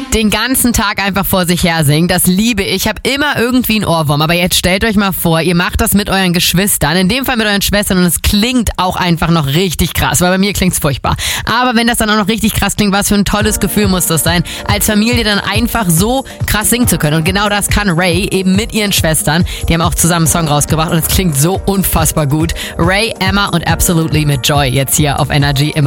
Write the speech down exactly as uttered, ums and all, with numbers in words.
den ganzen Tag einfach vor sich her singen. Das liebe ich. Ich habe immer irgendwie einen Ohrwurm. Aber jetzt stellt euch mal vor, ihr macht das mit euren Geschwistern, in dem Fall mit euren Schwestern, und es klingt auch einfach noch richtig krass, weil bei mir klingt's furchtbar. Aber wenn das dann auch noch richtig krass klingt, was für ein tolles Gefühl muss das sein, als Familie dann einfach so krass singen zu können. Und genau das kann Ray eben mit ihren Schwestern. Die haben auch zusammen einen Song rausgebracht und es klingt so unfassbar gut. Ray, Emma und Absolutely mit Joy jetzt hier auf Energy immer.